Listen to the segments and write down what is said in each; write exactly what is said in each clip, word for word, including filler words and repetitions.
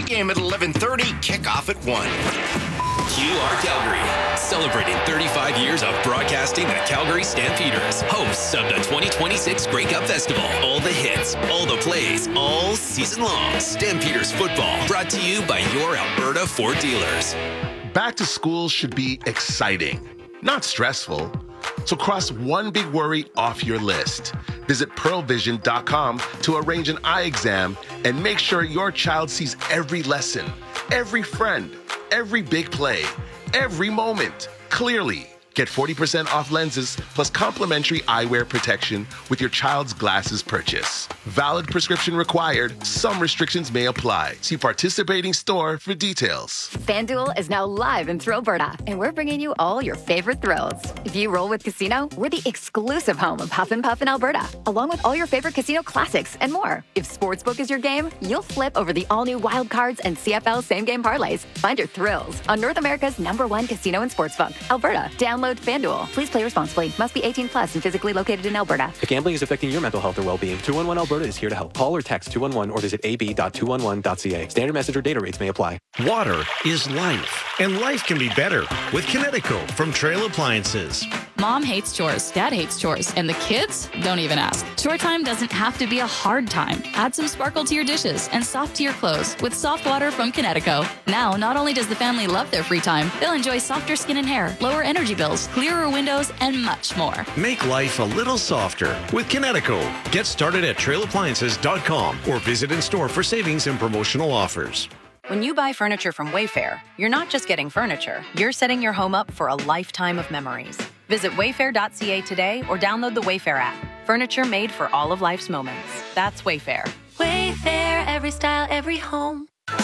Pregame at eleven thirty, kickoff at one. Q R Calgary, celebrating thirty-five years of broadcasting the Calgary Stampeders, hosts of the twenty twenty-six Grey Cup Festival. All the hits, all the plays, all season long. Stampeders football, brought to you by your Alberta Ford dealers. Back to school should be exciting, not stressful. So cross one big worry off your list. Visit pearl vision dot com to arrange an eye exam and make sure your child sees every lesson, every friend, every big play, every moment clearly. Get forty percent off lenses plus complimentary eyewear protection with your child's glasses purchase. Valid prescription required. Some restrictions may apply. See participating store for details. FanDuel is now live in Thrillberta, and we're bringing you all your favorite thrills. If you roll with Casino, we're the exclusive home of Huff and Puff in Alberta, along with all your favorite casino classics and more. If Sportsbook is your game, you'll flip over the all-new Wild Cards and C F L same-game parlays. Find your thrills on North America's number one casino and sportsbook, Alberta. Download FanDuel. Please play responsibly. Must be eighteen plus and physically located in Alberta. If gambling is affecting your mental health or well-being, two one one Alberta is here to help. Call or text two one one or visit a b dot two one one dot c a. Standard message or data rates may apply. Water is life, and life can be better with Kinetico from Trail Appliances. Mom hates chores, Dad hates chores, and the kids don't even ask. Chore time doesn't have to be a hard time. Add some sparkle to your dishes and soft to your clothes with soft water from Kinetico. Now, not only does the family love their free time, they'll enjoy softer skin and hair, lower energy bills, clearer windows, and much more. Make life a little softer with Kinetico. Get started at trail appliances dot com or visit in store for savings and promotional offers. When you buy furniture from Wayfair, you're not just getting furniture, you're setting your home up for a lifetime of memories. Visit wayfair dot c a today or download the Wayfair app. Furniture made for all of life's moments. That's Wayfair. Wayfair, every style, every home.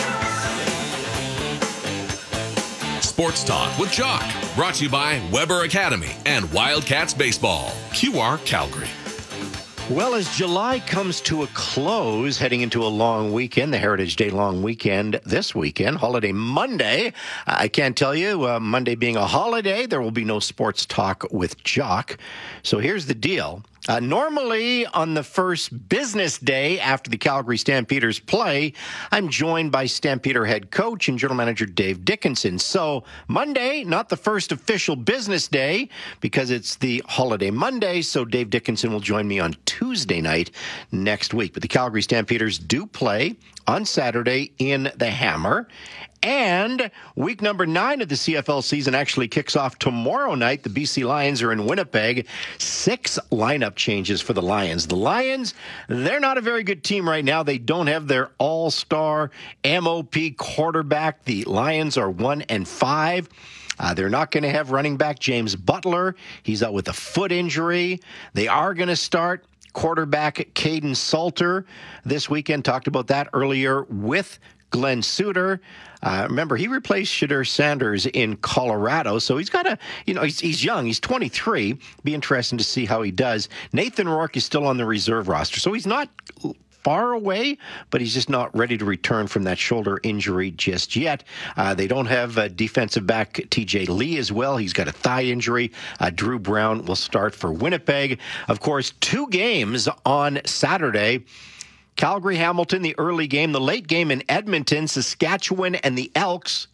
Sports Talk with Jock, brought to you by Weber Academy and Wildcats Baseball. Q R Calgary. Well, as July comes to a close, heading into a long weekend, the Heritage Day long weekend this weekend, holiday Monday. I can't tell you, uh, Monday being a holiday, there will be no Sports Talk with Jock. So here's the deal. Uh, normally, on the first business day after the Calgary Stampeders play, I'm joined by Stampeder head coach and general manager Dave Dickenson. So Monday, not the first official business day because it's the holiday Monday, so Dave Dickenson will join me on Tuesday night next week. But the Calgary Stampeders do play on Saturday in the Hammer. And week number nine of the C F L season actually kicks off tomorrow night. The B C Lions are in Winnipeg. Six lineup changes for the Lions. The Lions, they're not a very good team right now. They don't have their all-star M O P quarterback. The Lions are one and five. Uh, they're not going to have running back James Butler. He's out with a foot injury. They are going to start quarterback Caden Salter this weekend. Talked about that earlier with Glenn Suter. Uh, remember, he replaced Shadur Sanders in Colorado, so he's got a, you know, he's, he's young. He's twenty-three. Be interesting to see how he does. Nathan Rourke is still on the reserve roster, so he's not far away, but he's just not ready to return from that shoulder injury just yet. Uh, they don't have uh, defensive back T J Lee as well. He's got a thigh injury. Uh, Drew Brown will start for Winnipeg. Of course, two games on Saturday. Calgary, Hamilton, the early game. The late game in Edmonton, Saskatchewan and the Elks.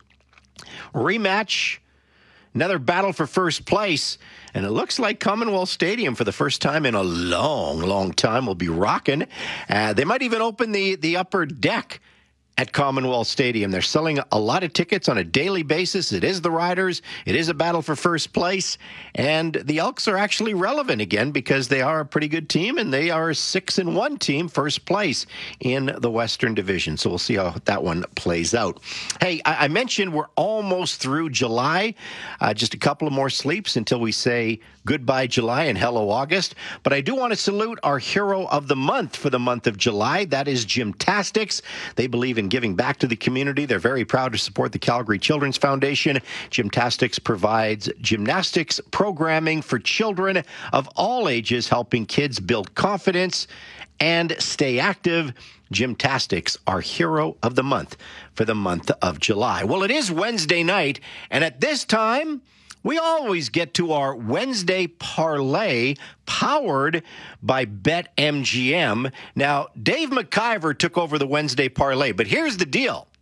Rematch. Another battle for first place. And it looks like Commonwealth Stadium for the first time in a long, long time will be rocking. Uh, they might even open the, the upper deck at Commonwealth Stadium. They're selling a lot of tickets on a daily basis. It is the Riders. It is a battle for first place. And the Elks are actually relevant again because they are a pretty good team and they are a six and one team, first place in the Western Division. So we'll see how that one plays out. Hey, I, I mentioned we're almost through July. Uh, just a couple of more sleeps until we say goodbye July and hello August. But I do want to salute our hero of the month for the month of July. That is Gymtastics. They believe in giving back to the community. They're very proud to support the Calgary Children's Foundation. Gymtastics provides gymnastics programming for children of all ages, helping kids build confidence and stay active. Gymtastics, our hero of the month for the month of July. Well, it is Wednesday night, and at this time, we always get to our Wednesday parlay powered by BetMGM. Now, Dave McIver took over the Wednesday parlay, but here's the deal.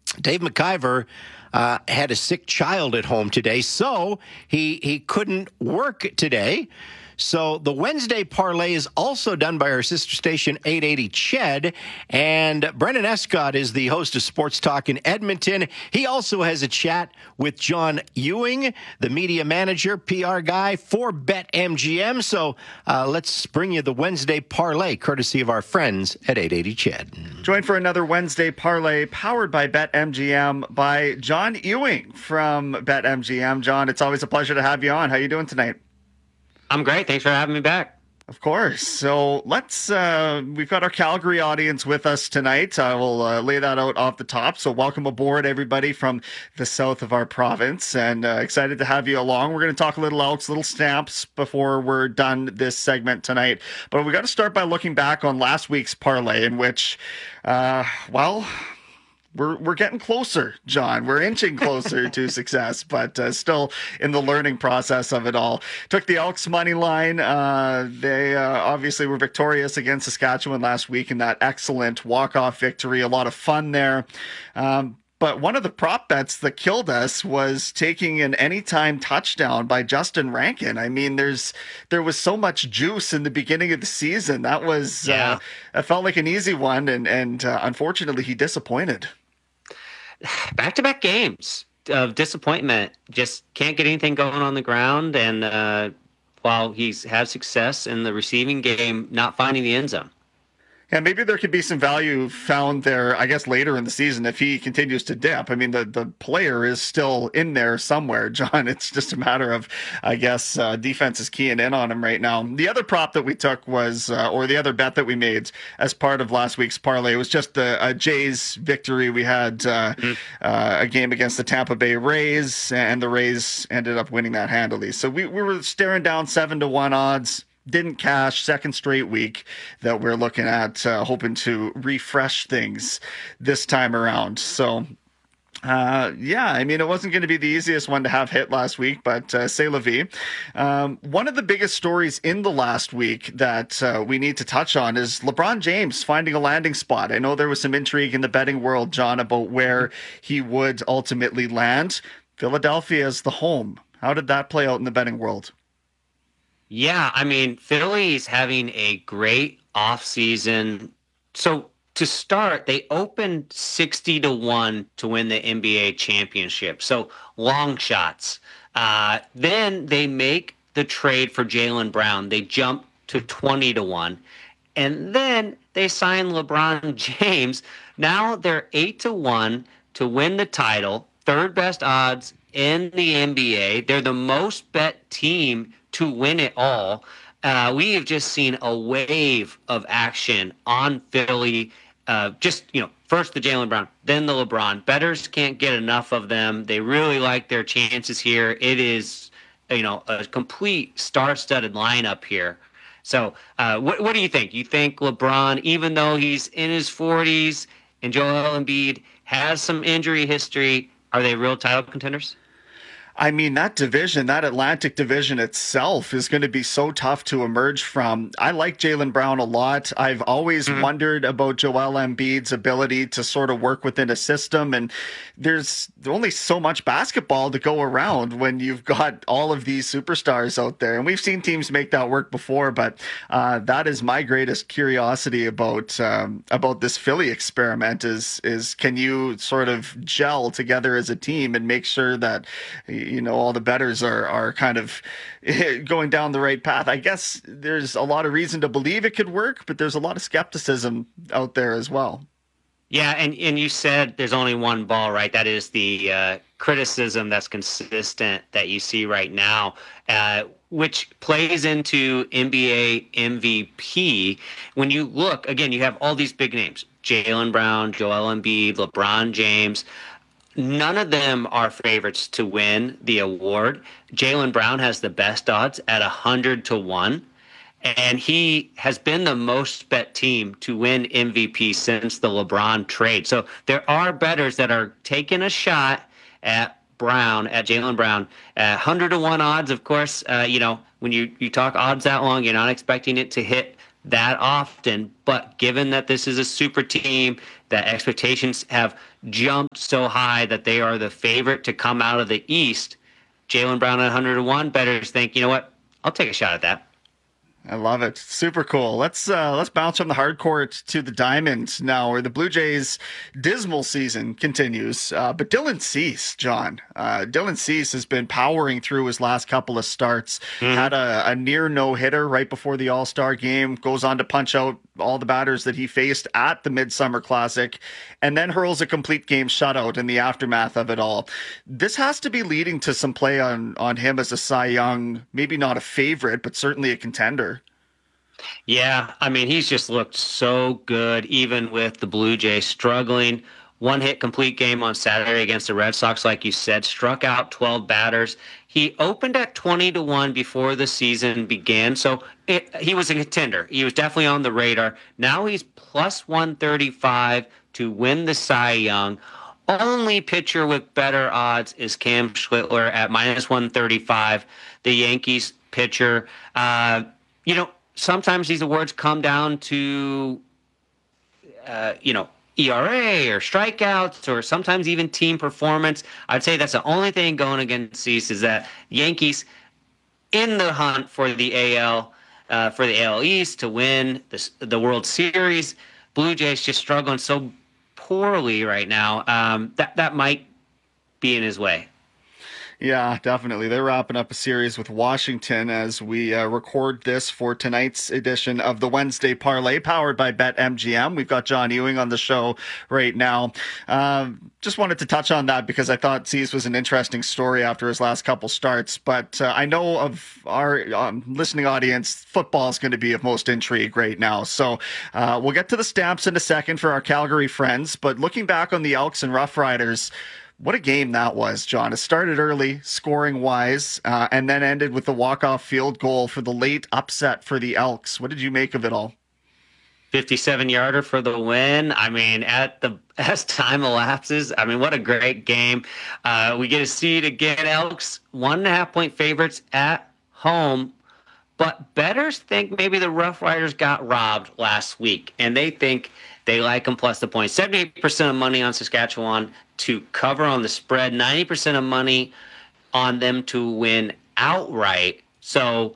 Dave McIver uh, had a sick child at home today, so he he couldn't work today. So the Wednesday parlay is also done by our sister station, eight eighty C H E D. And Brendan Escott is the host of Sports Talk in Edmonton. He also has a chat with John Ewing, the media manager, P R guy for BetMGM. So uh, let's bring you the Wednesday parlay, courtesy of our friends at eight eighty C H E D. Joined for another Wednesday parlay powered by BetMGM by John Ewing from BetMGM. John, it's always a pleasure to have you on. How you doing tonight? I'm great. Thanks for having me back. Of course. So let's, uh, we've got our Calgary audience with us tonight. I will uh, lay that out off the top. So welcome aboard, everybody from the south of our province, and uh, excited to have you along. We're going to talk a little Elks, little Stamps before we're done this segment tonight. But we got to start by looking back on last week's parlay, in which, uh, well, We're we're getting closer, John. We're inching closer to success, but uh, still in the learning process of it all. Took the Elks money line. Uh, they uh, obviously were victorious against Saskatchewan last week in that excellent walk-off victory. A lot of fun there. Um, But one of the prop bets that killed us was taking an anytime touchdown by Justin Rankin. I mean, there's there was so much juice in the beginning of the season. That was yeah. uh, it felt like an easy one, and and uh, unfortunately, he disappointed. Back-to-back games of disappointment. Just can't get anything going on the ground, and uh, while he's had success in the receiving game, not finding the end zone. Yeah, maybe there could be some value found there, I guess, later in the season if he continues to dip. I mean, the, the player is still in there somewhere, John. It's just a matter of, I guess, uh, defense is keying in on him right now. The other prop that we took was, uh, or the other bet that we made as part of last week's parlay was just the uh, Jays victory. We had uh, mm-hmm. uh, a game against the Tampa Bay Rays, and the Rays ended up winning that handily. So we, we were staring down seven to one odds. Didn't cash, second straight week that we're looking at, uh, hoping to refresh things this time around. So, uh, yeah, I mean, it wasn't going to be the easiest one to have hit last week, but uh, c'est la vie. Um, one of the biggest stories in the last week that uh, we need to touch on is LeBron James finding a landing spot. I know there was some intrigue in the betting world, John, about where he would ultimately land. Philadelphia is the home. How did that play out in the betting world? Yeah, I mean, Philly's having a great offseason. So to start, they opened sixty to one to win the N B A championship. So long shots. Uh, then they make the trade for Jaylen Brown. They jump to twenty to one. And then they sign LeBron James. Now they're eight to one to win the title. Third best odds in the N B A. They're the most bet team to win it all. Uh, we have just seen a wave of action on Philly. Uh, just, you know, first the Jaylen Brown, then the LeBron. Bettors can't get enough of them. They really like their chances here. It is, you know, a complete star-studded lineup here. So uh, what, what do you think? You think LeBron, even though he's in his forties and Joel Embiid has some injury history, are they real title contenders? I mean, that division, that Atlantic division itself is going to be so tough to emerge from. I like Jaylen Brown a lot. I've always mm-hmm. wondered about Joel Embiid's ability to sort of work within a system. And there's only so much basketball to go around when you've got all of these superstars out there. And we've seen teams make that work before, but uh, that is my greatest curiosity about um, about this Philly experiment is, is can you sort of gel together as a team and make sure that you know, all the bettors are, are kind of going down the right path. I guess there's a lot of reason to believe it could work, but there's a lot of skepticism out there as well. Yeah, and, and you said there's only one ball, right? That is the uh, criticism that's consistent that you see right now, uh, which plays into N B A M V P. When you look, again, you have all these big names, Jaylen Brown, Joel Embiid, LeBron James. None of them are favorites to win the award. Jaylen Brown has the best odds at one hundred to one, and he has been the most bet team to win M V P since the LeBron trade. So there are bettors that are taking a shot at Brown, at Jaylen Brown. At one hundred to one odds, of course, uh, you know, when you, you talk odds that long, you're not expecting it to hit that often. But given that this is a super team, that expectations have jumped so high that they are the favorite to come out of the East, Jaylen Brown at one hundred to one, bettors think, you know what, I'll take a shot at that. I love it. Super cool. Let's uh, let's bounce from the hard court to the diamond now, where the Blue Jays' dismal season continues. Uh, but Dylan Cease, John, uh, Dylan Cease has been powering through his last couple of starts. Mm-hmm. Had a, a near no hitter right before the All-Star game. Goes on to punch out all the batters that he faced at the Midsummer Classic, and then hurls a complete game shutout in the aftermath of it all. This has to be leading to some play on on him as a Cy Young, maybe not a favorite, but certainly a contender. Yeah, I mean, he's just looked so good, even with the Blue Jays struggling. One hit complete game on Saturday against the Red Sox, like you said, struck out twelve batters. He opened at twenty to one before the season began, so it, he was a contender. He was definitely on the radar. Now he's plus one thirty-five to win the Cy Young. Only pitcher with better odds is Cam Schlittler at minus one thirty-five, the Yankees pitcher. Uh, you know, sometimes these awards come down to, uh, you know, E R A or strikeouts or sometimes even team performance. I'd say that's the only thing going against Cease is that Yankees in the hunt for the A L, uh, for the A L East to win the, the World Series. Blue Jays just struggling so poorly right now. Um, that, that might be in his way. Yeah, definitely. They're wrapping up a series with Washington as we uh, record this for tonight's edition of the Wednesday Parlay, powered by BetMGM. We've got John Ewing on the show right now. Uh, just wanted to touch on that because I thought Cease was an interesting story after his last couple starts. But uh, I know of our um, listening audience, football is going to be of most intrigue right now. So uh, we'll get to the stamps in a second for our Calgary friends. But looking back on the Elks and Rough Riders, what a game that was, John. It started early, scoring-wise, uh, and then ended with the walk-off field goal for the late upset for the Elks. What did you make of it all? fifty-seven-yarder for the win. I mean, at the as time elapses, I mean, what a great game. Uh, we get to see it again. Elks, one-and-a-half-point favorites at home. But bettors think maybe the Rough Riders got robbed last week, and they think they like them plus the points. seventy-eight percent of money on Saskatchewan to cover on the spread, ninety percent of money on them to win outright. So,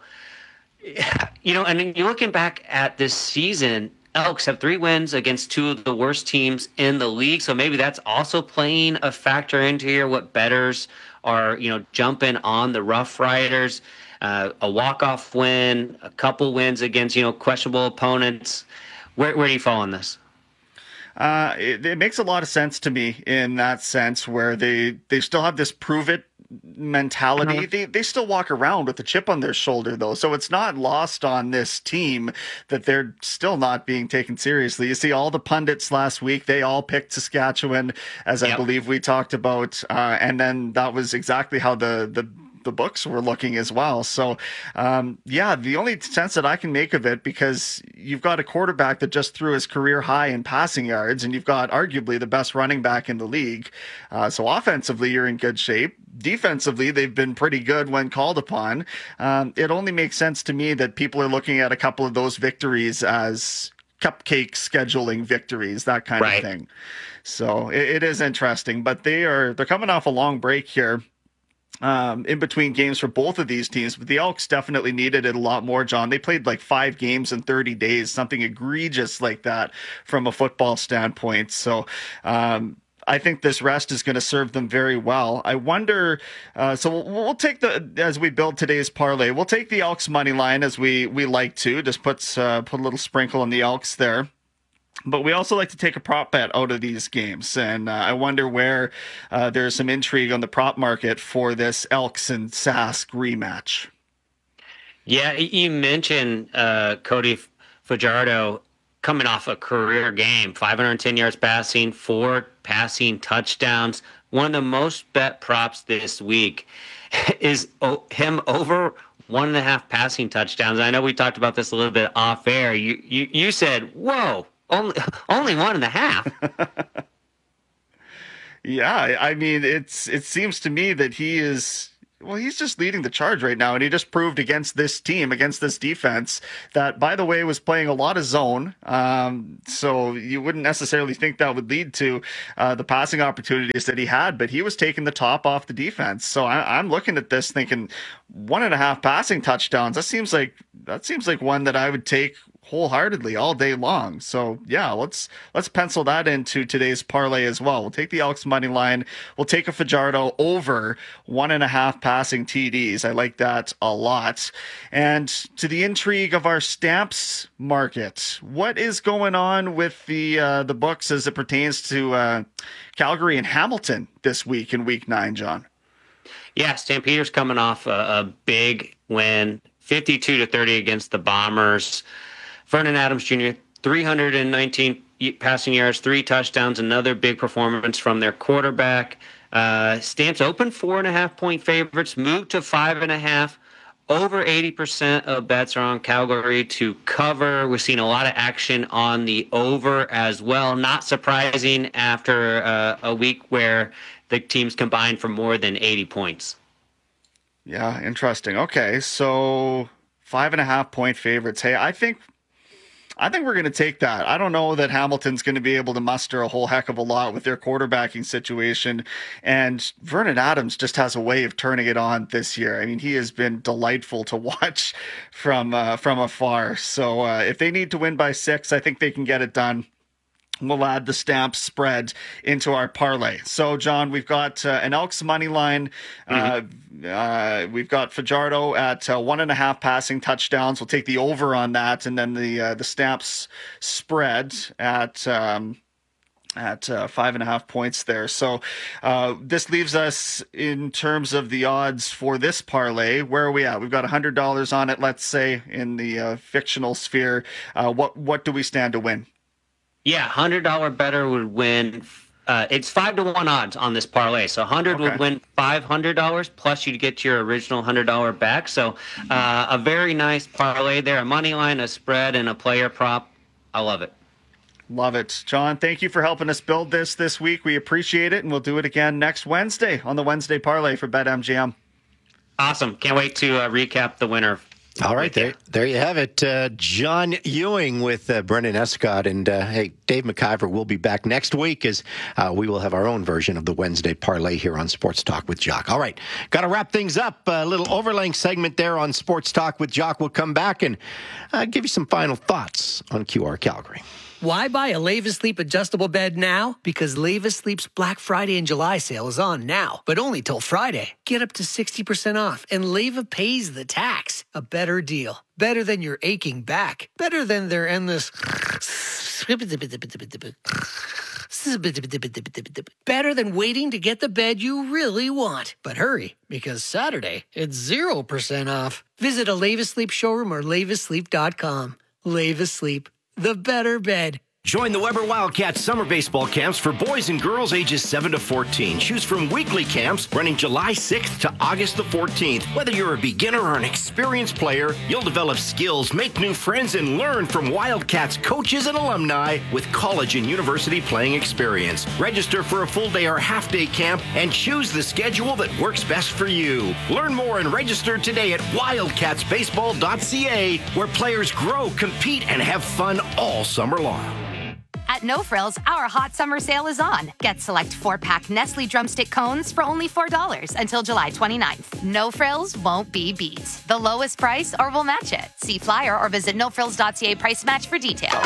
you know, and you're looking back at this season, Elks have three wins against two of the worst teams in the league. So maybe that's also playing a factor into here, what bettors are, you know, jumping on the Rough Riders. Uh, a walk-off win, a couple wins against, you know, questionable opponents. Where, where do you fall on this? Uh, it, it makes a lot of sense to me in that sense where they, they still have this prove it mentality. Uh-huh. They they still walk around with a chip on their shoulder though. So it's not lost on this team that they're still not being taken seriously. You see all the pundits last week, they all picked Saskatchewan, as yep. I believe we talked about. Uh, and then that was exactly how the, the, the books were looking as well. So, um, yeah, the only sense that I can make of it, because you've got a quarterback that just threw his career high in passing yards, and you've got arguably the best running back in the league. Uh, so offensively, you're in good shape. Defensively, they've been pretty good when called upon. Um, it only makes sense to me that people are looking at a couple of those victories as cupcake scheduling victories, that kind right. of thing. So it, it is interesting, but they are, they're coming off a long break here. Um, in between games for both of these teams, but the Elks definitely needed it a lot more, John. They played like five games in thirty days, something egregious like that from a football standpoint. So, um, I think this rest is going to serve them very well. I wonder, uh, so we'll, we'll take the, as we build today's parlay, we'll take the Elks money line as we, we like to, just puts, uh, put a little sprinkle on the Elks there. But we also like to take a prop bet out of these games. And uh, I wonder where uh, there's some intrigue on the prop market for this Elks and Sask rematch. Yeah, you mentioned uh, Cody Fajardo coming off a career game, five hundred ten yards passing, four passing touchdowns. One of the most bet props this week is oh, him over one and a half passing touchdowns. I know we talked about this a little bit off air. You you, you said, whoa. Only, only one and a half. Yeah, I mean, it's it seems to me that he is well, he's just leading the charge right now, and he just proved against this team, against this defense, that, by the way, was playing a lot of zone. Um, so you wouldn't necessarily think that would lead to uh, the passing opportunities that he had, but he was taking the top off the defense. So I, I'm looking at this thinking one and a half passing touchdowns. That seems like that seems like one that I would take wholeheartedly all day long. So yeah, let's let's pencil that into today's parlay as well. We'll take the Elks money line. We'll take a Fajardo over one and a half passing T Ds. I like that a lot. And to the intrigue of our stamps market, what is going on with the uh, the books as it pertains to uh, Calgary and Hamilton this week in Week Nine, John? Yeah, Stampeders coming off a, a big win, fifty-two to thirty against the Bombers. Vernon Adams Junior, three hundred nineteen passing yards, three touchdowns, another big performance from their quarterback. Uh, Stamps open four and a half point favorites, moved to five and a half. Over eighty percent of bets are on Calgary to cover. We're seeing a lot of action on the over as well. Not surprising after uh, a week where the teams combined for more than eighty points. Yeah, interesting. Okay, so five and a half point favorites. Hey, I think I think we're going to take that. I don't know that Hamilton's going to be able to muster a whole heck of a lot with their quarterbacking situation. And Vernon Adams just has a way of turning it on this year. I mean, he has been delightful to watch from uh, from afar. So uh, if they need to win by six, I think they can get it done. We'll add the Stamps spread into our parlay. So, John, we've got uh, an Elks money line. Mm-hmm. Uh, uh, we've got Fajardo at uh, one and a half passing touchdowns. We'll take the over on that, and then the uh, the Stamps spread at um, at uh, five and a half points there. So, uh, this leaves us in terms of the odds for this parlay. Where are we at? We've got a hundred dollars on it. Let's say in the uh, fictional sphere. Uh, what what do we stand to win? Yeah, one hundred dollars better would win. Uh, it's five to one odds on this parlay. So one hundred okay. would win five hundred dollars, plus you'd get your original one hundred dollars back. So uh, a very nice parlay there. A money line, a spread, and a player prop. I love it. Love it. John, thank you for helping us build this this week. We appreciate it, and we'll do it again next Wednesday on the Wednesday parlay for BetMGM. Awesome. Can't wait to uh, recap the winner. All right, there there you have it. Uh, John Ewing with uh, Brendan Escott. And, uh, hey, Dave McIver will be back next week as uh, we will have our own version of the Wednesday parlay here on Sports Talk with Jock. All right, got to wrap things up. A little overlaying segment there on Sports Talk with Jock. We'll come back and uh, give you some final thoughts on Q R Calgary. Why buy a Leva Sleep adjustable bed now? Because Leva Sleep's Black Friday and July sale is on now, but only till Friday. Get up to sixty percent off, and Leva pays the tax. A better deal. Better than your aching back. Better than their endless... Better than waiting to get the bed you really want. But hurry, because Saturday, it's zero percent off. Visit a Leva Sleep showroom or leva sleep dot com. Leva Sleep. The better bed. Join the Weber Wildcats summer baseball camps for boys and girls ages seven to fourteen. Choose from weekly camps running July sixth to August the fourteenth. Whether you're a beginner or an experienced player, you'll develop skills, make new friends, and learn from Wildcats coaches and alumni with college and university playing experience. Register for a full day or half day camp and choose the schedule that works best for you. Learn more and register today at wildcats baseball dot c a, where players grow, compete, and have fun all summer long. At No Frills, our hot summer sale is on. Get select four-pack Nestle Drumstick Cones for only four dollars until July twenty-ninth. No Frills won't be beat. The lowest price or we'll match it. See flyer or visit no frills dot c a price match for details.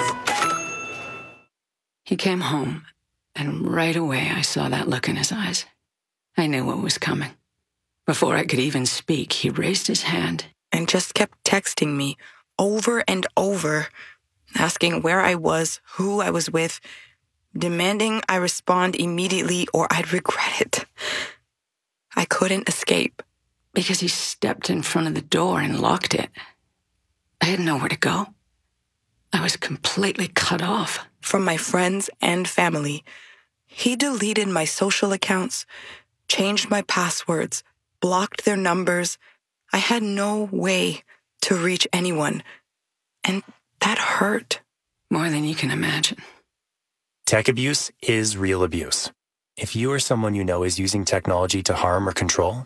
He came home, and right away I saw that look in his eyes. I knew what was coming. Before I could even speak, he raised his hand and just kept texting me over and over, asking where I was, who I was with, demanding I respond immediately or I'd regret it. I couldn't escape. Because he stepped in front of the door and locked it. I had nowhere to go. I was completely cut off. From my friends and family. He deleted my social accounts, changed my passwords, blocked their numbers. I had no way to reach anyone. And that hurt. More than you can imagine. Tech abuse is real abuse. If you or someone you know is using technology to harm or control,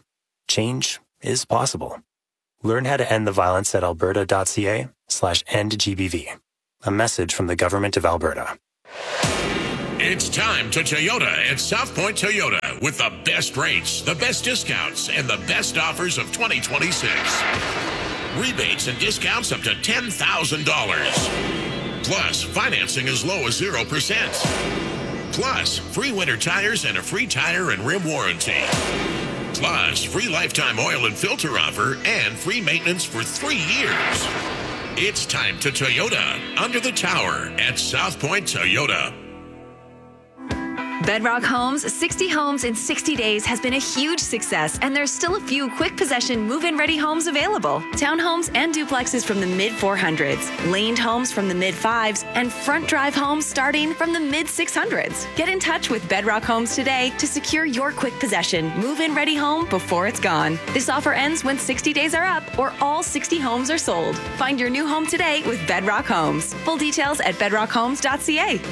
change is possible. Learn how to end the violence at alberta.ca slash end GBV. A message from the Government of Alberta. It's time to Toyota at South Point Toyota with the best rates, the best discounts, and the best offers of twenty twenty-six. Rebates and discounts up to ten thousand dollars. Plus, financing as low as zero percent. Plus, free winter tires and a free tire and rim warranty. Plus, free lifetime oil and filter offer and free maintenance for three years. It's time to Toyota under the tower at South Point Toyota. Bedrock Homes, sixty homes in sixty days has been a huge success, and there's still a few quick possession move-in ready homes available. Townhomes and duplexes from the mid four hundreds, laned homes from the mid fives, and front drive homes starting from the mid six hundreds. Get in touch with Bedrock Homes today to secure your quick possession move-in ready home before it's gone. This offer ends when sixty days are up or all sixty homes are sold. Find your new home today with Bedrock Homes. Full details at bedrock homes dot c a.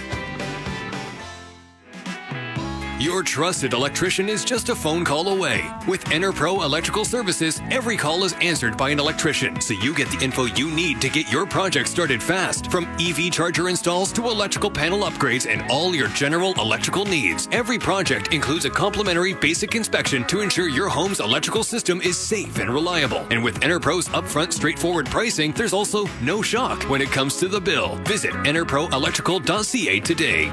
Your trusted electrician is just a phone call away. With EnerPro Electrical Services, every call is answered by an electrician, so you get the info you need to get your project started fast. From E V charger installs to electrical panel upgrades and all your general electrical needs, every project includes a complimentary basic inspection to ensure your home's electrical system is safe and reliable. And with EnerPro's upfront, straightforward pricing, there's also no shock when it comes to the bill. Visit enerpro electrical dot c a today.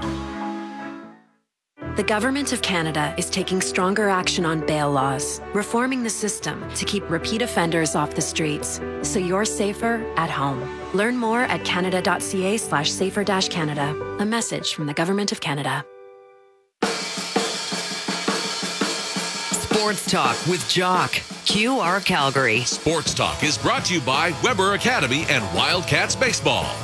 The Government of Canada is taking stronger action on bail laws, reforming the system to keep repeat offenders off the streets, so you're safer at home. Learn more at canada.ca slash safer dash Canada. A message from the Government of Canada. Sports Talk with Jock. Q R Calgary. Sports Talk is brought to you by Weber Academy and Wildcats Baseball.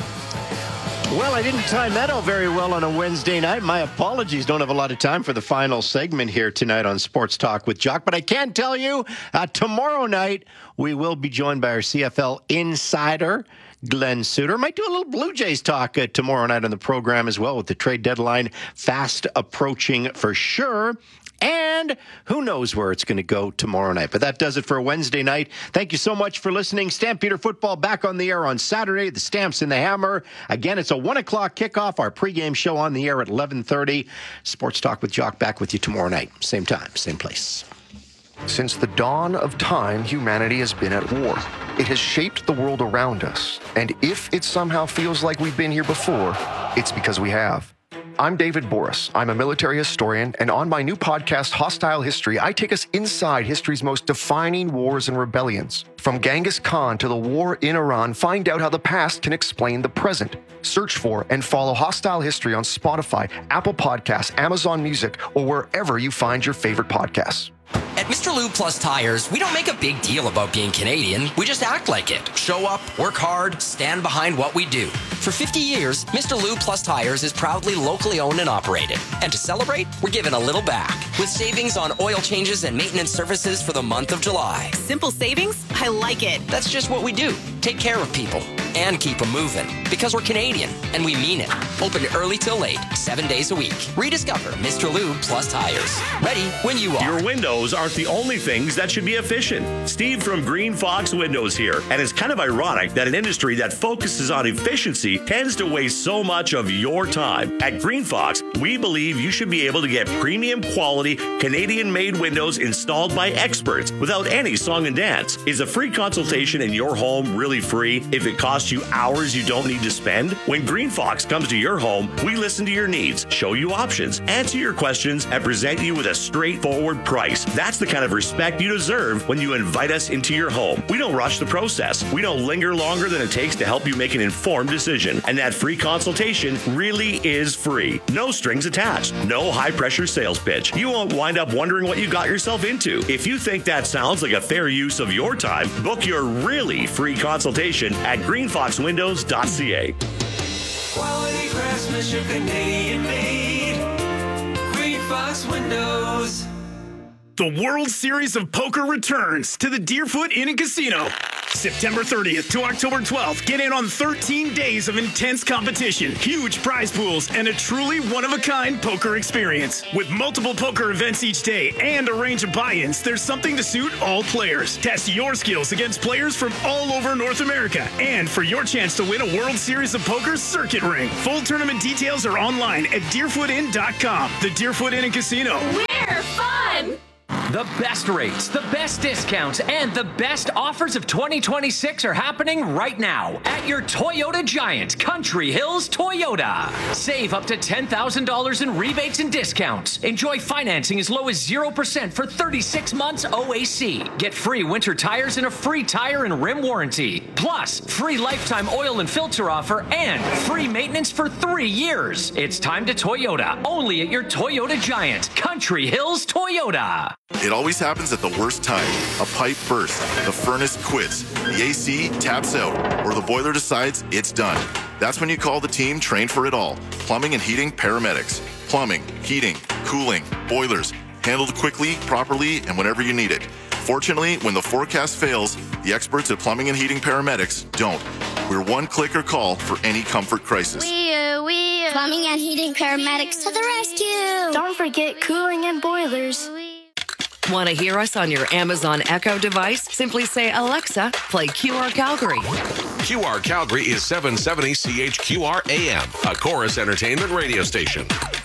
Well, I didn't time that out very well on a Wednesday night. My apologies. Don't have a lot of time for the final segment here tonight on Sports Talk with Jock. But I can tell you, uh, tomorrow night, we will be joined by our C F L insider, Glenn Suter. Might do a little Blue Jays talk uh, tomorrow night on the program as well, with the trade deadline fast approaching for sure. And who knows where it's going to go tomorrow night. But that does it for a Wednesday night. Thank you so much for listening. Stampeder Football back on the air on Saturday. The Stamps in the Hammer. Again, it's a one o'clock kickoff. Our pregame show on the air at eleven thirty. Sports Talk with Jock back with you tomorrow night. Same time, same place. Since the dawn of time, humanity has been at war. It has shaped the world around us. And if it somehow feels like we've been here before, it's because we have. I'm David Boris. I'm a military historian, and on my new podcast, Hostile History, I take us inside history's most defining wars and rebellions. From Genghis Khan to the war in Iran, find out how the past can explain the present. Search for and follow Hostile History on Spotify, Apple Podcasts, Amazon Music, or wherever you find your favorite podcasts. At Mister Lube Plus Tires, we don't make a big deal about being Canadian. We just act like it. Show up, work hard, stand behind what we do. For fifty years, Mister Lube Plus Tires is proudly locally owned and operated. And to celebrate, we're giving a little back with savings on oil changes and maintenance services for the month of July. Simple savings? I like it. That's just what we do. Take care of people and keep them moving. Because we're Canadian, and we mean it. Open early till late, seven days a week. Rediscover Mister Lube Plus Tires. Ready when you are. Your windows aren't the only things that should be efficient. Steve from Green Fox Windows here. And it's kind of ironic that an industry that focuses on efficiency tends to waste so much of your time. At Green Fox, we believe you should be able to get premium quality Canadian-made windows installed by experts without any song and dance. Is a free consultation in your home really free if it costs you hours you don't need to spend? When Green Fox comes to your home, we listen to your needs, show you options, answer your questions, and present you with a straightforward price. That's the kind of respect you deserve when you invite us into your home. We don't rush the process. We don't linger longer than it takes to help you make an informed decision. And that free consultation really is free. No strings attached. No high-pressure sales pitch. You won't wind up wondering what you got yourself into. If you think that sounds like a fair use of your time, book your really free consultation at green fox windows dot c a. Quality craftsmanship, Canadian made. Green Fox Windows. The World Series of Poker returns to the Deerfoot Inn and Casino. September thirtieth to October twelfth, get in on thirteen days of intense competition, huge prize pools, and a truly one-of-a-kind poker experience. With multiple poker events each day and a range of buy-ins, there's something to suit all players. Test your skills against players from all over North America, and for your chance to win a World Series of Poker circuit ring. Full tournament details are online at deerfoot inn dot com. The Deerfoot Inn and Casino. We're fun! The best rates, the best discounts, and the best offers of twenty twenty-six are happening right now at your Toyota Giant, Country Hills Toyota. Save up to ten thousand dollars in rebates and discounts. Enjoy financing as low as zero percent for thirty-six months O A C. Get free winter tires and a free tire and rim warranty. Plus, free lifetime oil and filter offer and free maintenance for three years. It's time to Toyota, only at your Toyota Giant, Country Hills Toyota. It always happens at the worst time. A pipe bursts, the furnace quits, the A C taps out, or the boiler decides it's done. That's when you call the team trained for it all. Plumbing and heating paramedics. Plumbing, heating, cooling, boilers. Handled quickly, properly, and whenever you need it. Fortunately, when the forecast fails, the experts at Plumbing and Heating Paramedics don't. We're one click or call for any comfort crisis. We, uh, we, uh, Plumbing and Heating Paramedics to the rescue! Don't forget cooling and boilers. Want to hear us on your Amazon Echo device? Simply say, Alexa, play Q R Calgary. Q R Calgary is seven seventy C H Q R A M, a Chorus Entertainment radio station.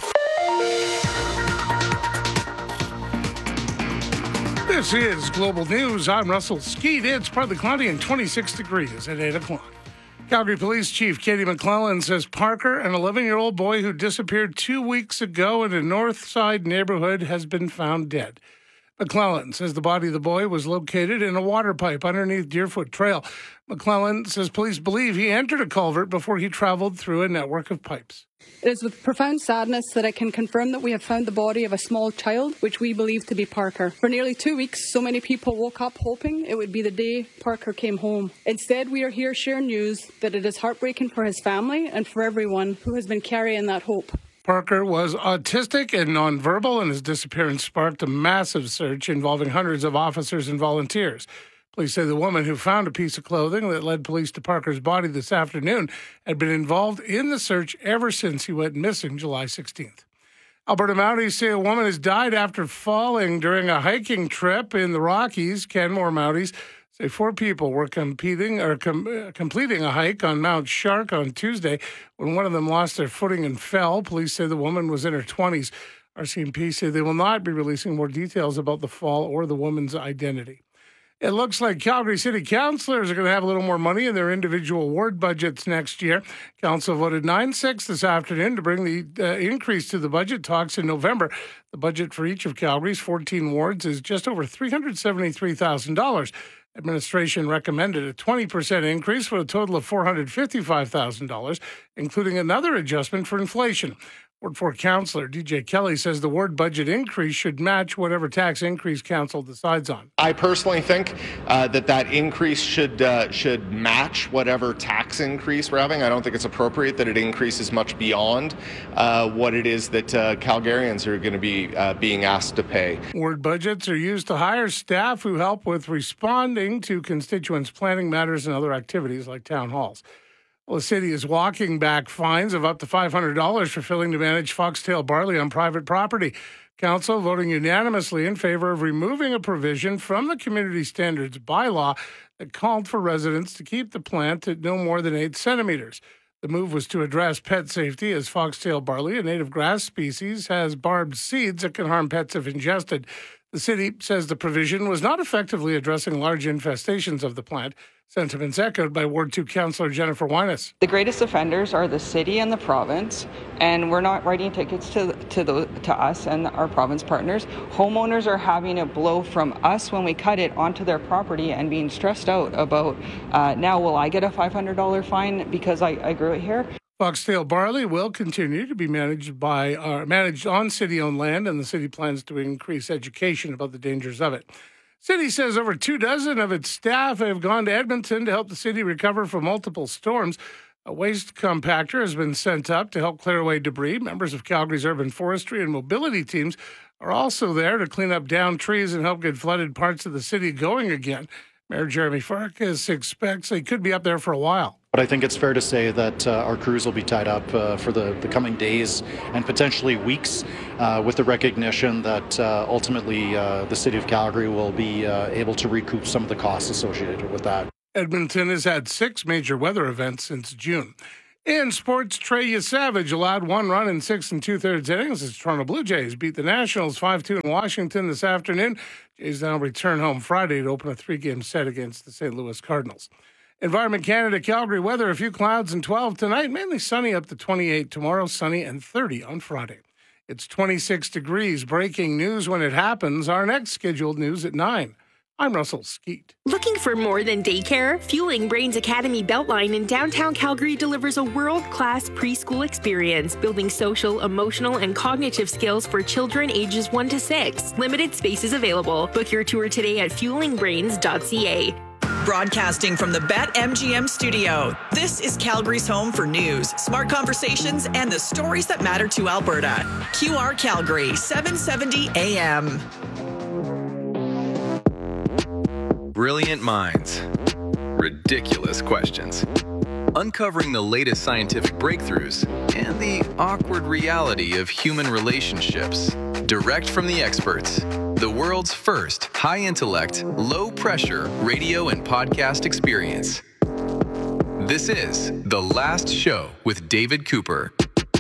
This is Global News. I'm Russell Skeet. It's partly cloudy and twenty-six degrees at eight o'clock. Calgary Police Chief Katie McClellan says Parker, an eleven-year-old boy who disappeared two weeks ago in a Northside neighborhood, has been found dead. McClellan says the body of the boy was located in a water pipe underneath Deerfoot Trail. McClellan says police believe he entered a culvert before he traveled through a network of pipes. It is with profound sadness that I can confirm that we have found the body of a small child, which we believe to be Parker. For nearly two weeks, so many people woke up hoping it would be the day Parker came home. Instead, we are here sharing news that it is heartbreaking for his family and for everyone who has been carrying that hope. Parker was autistic and nonverbal, and his disappearance sparked a massive search involving hundreds of officers and volunteers. Police say the woman who found a piece of clothing that led police to Parker's body this afternoon had been involved in the search ever since he went missing July sixteenth. Alberta Mounties say a woman has died after falling during a hiking trip in the Rockies. Canmore Mounties say four people were competing or com- uh, completing a hike on Mount Shark on Tuesday when one of them lost their footing and fell. Police say the woman was in her twenties. R C M P say they will not be releasing more details about the fall or the woman's identity. It looks like Calgary City councillors are going to have a little more money in their individual ward budgets next year. Council voted nine six this afternoon to bring the uh, increase to the budget talks in November. The budget for each of Calgary's fourteen wards is just over three hundred seventy-three thousand dollars. Administration recommended a twenty percent increase for a total of four hundred fifty-five thousand dollars, including another adjustment for inflation. Ward four Councillor D J Kelly says the ward budget increase should match whatever tax increase council decides on. I personally think uh, that that increase should uh, should match whatever tax increase we're having. I don't think it's appropriate that it increases much beyond uh, what it is that uh, Calgarians are going to be uh, being asked to pay. Ward budgets are used to hire staff who help with responding to constituents' planning matters and other activities like town halls. Well, the city is walking back fines of up to five hundred dollars for failing to manage foxtail barley on private property. Council voting unanimously in favor of removing a provision from the community standards bylaw that called for residents to keep the plant at no more than eight centimeters. The move was to address pet safety, as foxtail barley, a native grass species, has barbed seeds that can harm pets if ingested. The city says the provision was not effectively addressing large infestations of the plant. Sentiments echoed by Ward two Councillor Jennifer Winus. The greatest offenders are the city and the province, and we're not writing tickets to to, the, to us and our province partners. Homeowners are having it blow from us when we cut it onto their property and being stressed out about, uh, now will I get a five hundred dollars fine because I, I grew it here? Foxtail barley will continue to be managed by uh, managed on city-owned land, and the city plans to increase education about the dangers of it. City says over two dozen of its staff have gone to Edmonton to help the city recover from multiple storms. A waste compactor has been sent up to help clear away debris. Members of Calgary's urban forestry and mobility teams are also there to clean up downed trees and help get flooded parts of the city going again. Mayor Jeremy Farkas expects they could be up there for a while. But I think it's fair to say that uh, our crews will be tied up uh, for the, the coming days and potentially weeks uh, with the recognition that uh, ultimately uh, the city of Calgary will be uh, able to recoup some of the costs associated with that. Edmonton has had six major weather events since June. In sports, Trey Yesavage allowed one run in six and two-thirds innings as Toronto Blue Jays beat the Nationals five two in Washington this afternoon. Jays now return home Friday to open a three-game set against the Saint Louis Cardinals. Environment Canada, Calgary weather, a few clouds and twelve tonight, mainly sunny up to twenty-eight tomorrow, sunny and thirty on Friday. It's twenty-six degrees. Breaking news when it happens. Our next scheduled news at nine. I'm Russell Skeet. Looking for more than daycare? Fueling Brains Academy Beltline in downtown Calgary delivers a world-class preschool experience, building social, emotional, and cognitive skills for children ages one to six. Limited spaces available. Book your tour today at fueling brains dot c a. Broadcasting from the BetMGM studio, this is Calgary's home for news, smart conversations, and the stories that matter to Alberta. Q R Calgary, seven seventy A M. Brilliant minds, ridiculous questions, uncovering the latest scientific breakthroughs and the awkward reality of human relationships. Direct from the experts, the world's first high-intellect, low-pressure radio and podcast experience. This is The Last Show with David Cooper.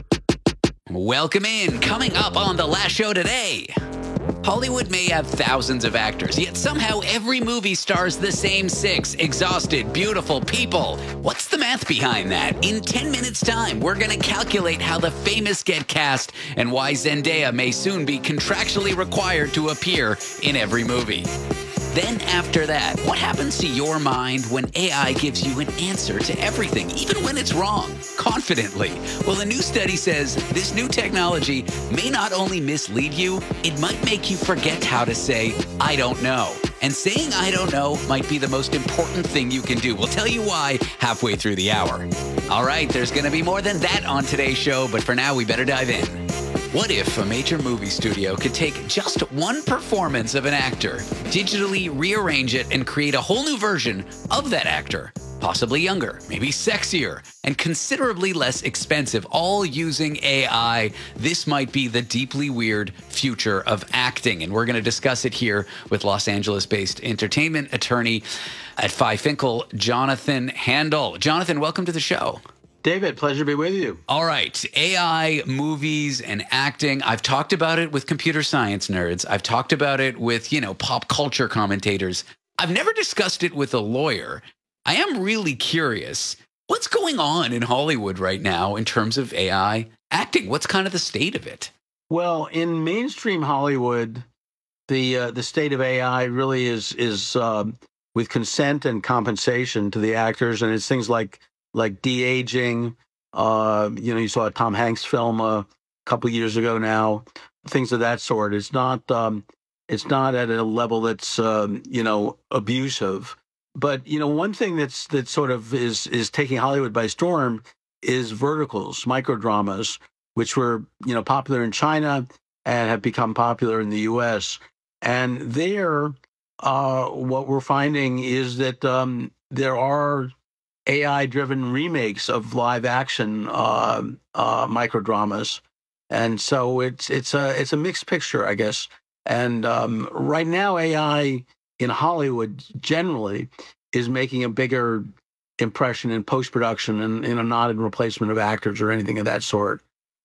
Welcome in. Coming up on The Last Show today. Hollywood may have thousands of actors, yet somehow every movie stars the same six exhausted, beautiful people. What's the math behind that? In ten minutes' time, we're going to calculate how the famous get cast and why Zendaya may soon be contractually required to appear in every movie. Then after that, what happens to your mind when A I gives you an answer to everything, even when it's wrong, confidently? Well, a new study says this new technology may not only mislead you, it might make you forget how to say, I don't know. And saying I don't know might be the most important thing you can do. We'll tell you why halfway through the hour. All right, there's going to be more than that on today's show, but for now, we better dive in. What if a major movie studio could take just one performance of an actor, digitally rearrange it, and create a whole new version of that actor? Possibly younger, maybe sexier, and considerably less expensive, all using A I. This might be the deeply weird future of acting, and we're going to discuss it here with Los Angeles-based entertainment attorney at Phi Finkel, Jonathan Handel. Jonathan, welcome to the show. David, pleasure to be with you. All right. A I, movies, and acting. I've talked about it with computer science nerds. I've talked about it with, you know, pop culture commentators. I've never discussed it with a lawyer. I am really curious. What's going on in Hollywood right now in terms of A I acting? What's kind of the state of it? Well, in mainstream Hollywood, the uh, the state of A I really is is um, with consent and compensation to the actors, and it's things like like de-aging. Uh, you know, you saw a Tom Hanks film a couple of years ago now, things of that sort. It's not um, it's not at a level that's um, you know abusive. But you know, one thing that's that sort of is is taking Hollywood by storm is verticals, microdramas, which were you know popular in China and have become popular in the U S. And there, uh, what we're finding is that um, there are A I-driven remakes of live-action uh, uh, microdramas, and so it's it's a it's a mixed picture, I guess. And um, right now, A I in Hollywood generally is making a bigger impression in post-production, and you know, not in replacement of actors or anything of that sort.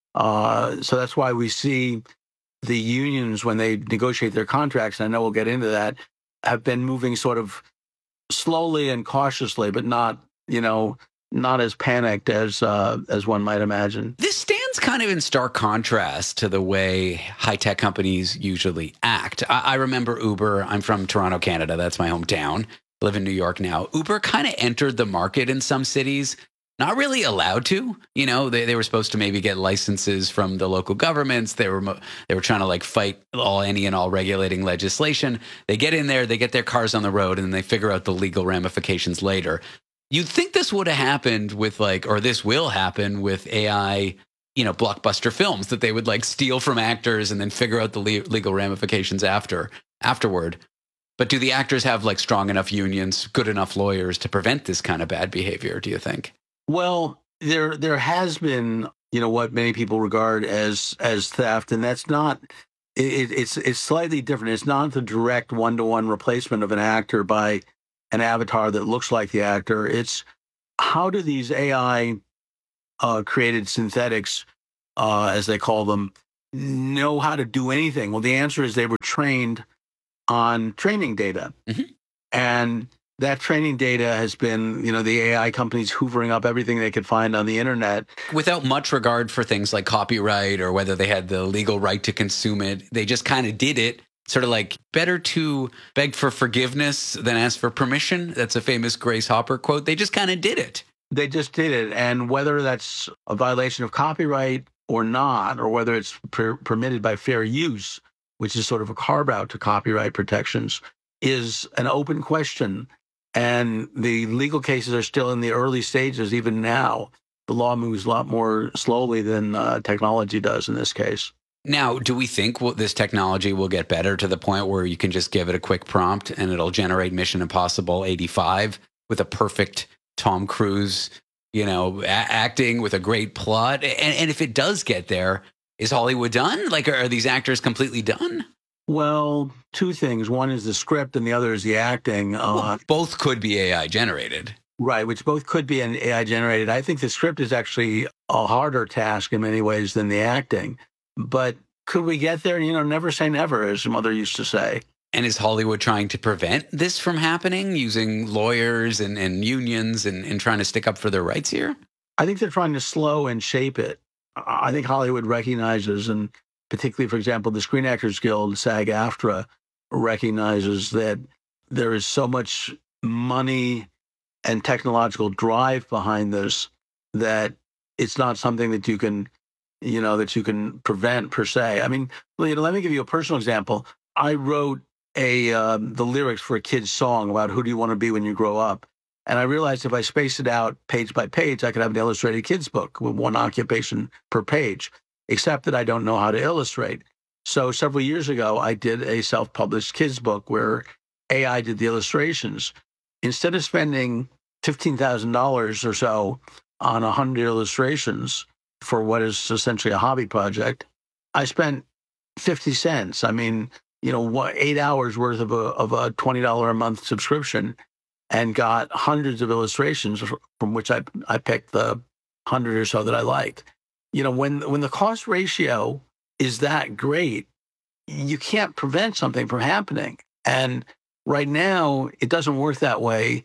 Uh, so that's why we see the unions, when they negotiate their contracts, and I know we'll get into that, have been moving sort of slowly and cautiously, but not, you know, not as panicked as uh, as one might imagine. This stands kind of in stark contrast to the way high-tech companies usually act. I, I remember Uber. I'm from Toronto, Canada. That's my hometown. I live in New York now. Uber kind of entered the market in some cities, not really allowed to. You know, they, they were supposed to maybe get licenses from the local governments. They were they were trying to like fight all any and all regulating legislation. They get in there, they get their cars on the road, and then they figure out the legal ramifications later. You'd think this would have happened with like, or this will happen with A I, you know, blockbuster films, that they would like steal from actors and then figure out the le- legal ramifications after afterward. But do the actors have like strong enough unions, good enough lawyers to prevent this kind of bad behavior, do you think? Well, there there has been, you know, what many people regard as as theft, and that's not it, it's it's slightly different. It's not the direct one-to-one replacement of an actor by an avatar that looks like the actor. It's how do these A I uh, created synthetics, uh, as they call them, know how to do anything? Well, the answer is they were trained on training data. Mm-hmm. And that training data has been, you know, the A I companies hoovering up everything they could find on the internet. Without much regard for things like copyright or whether they had the legal right to consume it. They just kind of did it. Sort of like, better to beg for forgiveness than ask for permission. That's a famous Grace Hopper quote. They just kind of did it. They just did it. And whether that's a violation of copyright or not, or whether it's per- permitted by fair use, which is sort of a carve-out to copyright protections, is an open question. And the legal cases are still in the early stages. Even now, the law moves a lot more slowly than uh, technology does in this case. Now, do we think well, this technology will get better to the point where you can just give it a quick prompt and it'll generate Mission Impossible eighty-five with a perfect Tom Cruise, you know, a- acting with a great plot? And, and if it does get there, is Hollywood done? Like, are these actors completely done? Well, two things. One is the script and the other is the acting. Uh, well, both could be A I generated. Right, which both could be an A I generated. I think the script is actually a harder task in many ways than the acting. But could we get there? You know, never say never, as Mother used to say. And is Hollywood trying to prevent this from happening using lawyers and, and unions and, and trying to stick up for their rights here? I think they're trying to slow and shape it. I think Hollywood recognizes, and particularly, for example, the Screen Actors Guild, SAG-AFTRA, recognizes that there is so much money and technological drive behind this that it's not something that you can, you know, that you can prevent per se. I mean, you know, let me give you a personal example. I wrote a um, the lyrics for a kid's song about who do you want to be when you grow up. And I realized if I spaced it out page by page, I could have an illustrated kids book with one occupation per page, except that I don't know how to illustrate. So several years ago, I did a self-published kids book where A I did the illustrations. Instead of spending fifteen thousand dollars or so on one hundred illustrations for what is essentially a hobby project, I spent fifty cents. I mean, you know, what, eight hours worth of a, of a twenty dollars a month subscription, and got hundreds of illustrations from which I I picked the hundred or so that I liked. You know, when when the cost ratio is that great, you can't prevent something from happening. And right now, it doesn't work that way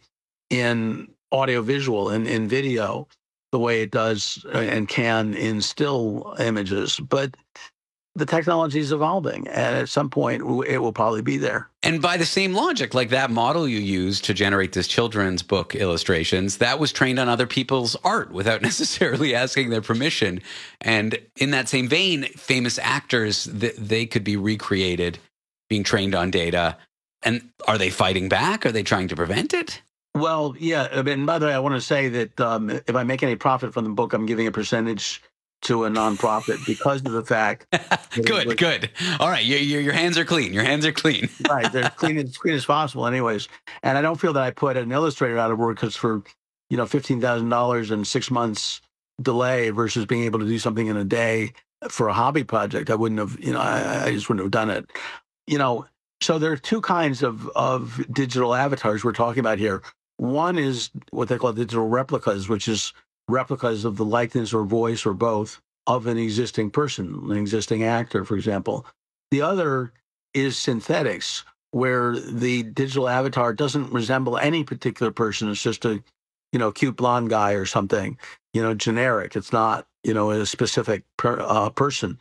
in audiovisual and in video the way it does and can in still images. But the technology is evolving, and at some point, it will probably be there. And by the same logic, like that model you used to generate this children's book illustrations, that was trained on other people's art without necessarily asking their permission. And in that same vein, famous actors, th- they could be recreated, being trained on data. And are they fighting back? Are they trying to prevent it? Well, yeah. And by the way, I want to say that um, if I make any profit from the book, I'm giving a percentage to a nonprofit because of the fact. Good, was, good. All right, your, your your hands are clean. Your hands are clean. Right, they're clean as clean as possible, anyways. And I don't feel that I put an illustrator out of work because for, you know, fifteen thousand dollars and six months delay versus being able to do something in a day for a hobby project, I wouldn't have. You know, I, I just wouldn't have done it. You know, so there are two kinds of of digital avatars we're talking about here. One is what they call digital replicas, which is replicas of the likeness or voice or both of an existing person, an existing actor, for example. The other is synthetics, where the digital avatar doesn't resemble any particular person. It's just a, you know, cute blonde guy or something, you know, generic. It's not, you know, a specific per, uh, person.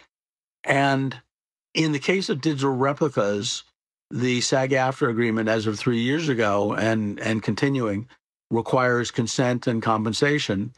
And in the case of digital replicas, the SAG-AFTRA agreement as of three years ago and, and continuing requires consent and compensation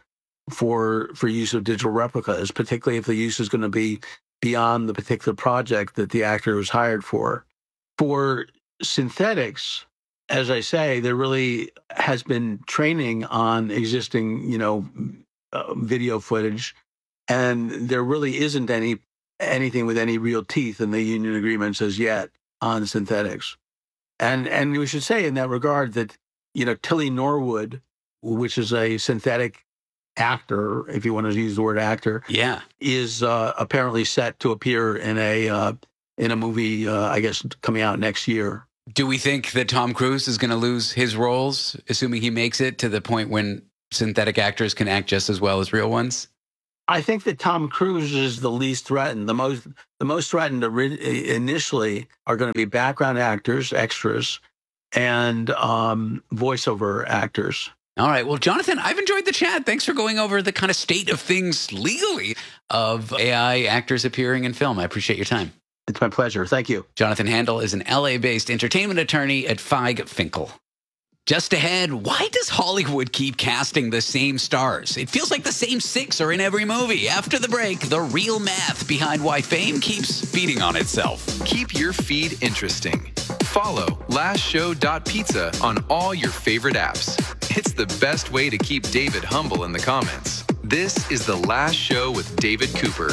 for for use of digital replicas, particularly if the use is going to be beyond the particular project that the actor was hired for. For synthetics, as I say, there really has been training on existing, you know, uh, video footage, and there really isn't any anything with any real teeth in the union agreements as yet on synthetics. And and we should say in that regard that, you know, Tilly Norwood, which is a synthetic actor, if you want to use the word actor, yeah, is uh, apparently set to appear in a uh, in a movie, uh, I guess, coming out next year. Do we think that Tom Cruise is going to lose his roles, assuming he makes it to the point when synthetic actors can act just as well as real ones? I think that Tom Cruise is the least threatened. The most the most threatened initially are going to be background actors, extras, and um, voiceover actors. All right. Well, Jonathan, I've enjoyed the chat. Thanks for going over the kind of state of things legally of A I actors appearing in film. I appreciate your time. It's my pleasure. Thank you. Jonathan Handel is an L A-based entertainment attorney at Feig Finkel. Just ahead, why does Hollywood keep casting the same stars? It feels like the same six are in every movie. After the break, the real math behind why fame keeps feeding on itself. Keep your feed interesting. Follow last show dot pizza on all your favorite apps. It's the best way to keep David humble in the comments. This is The Last Show with David Cooper.